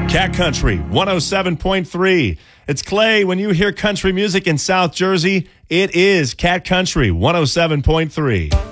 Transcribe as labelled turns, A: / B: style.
A: Cat Country 107.3. It's Clay. When you hear country music in South Jersey, it is Cat Country 107.3.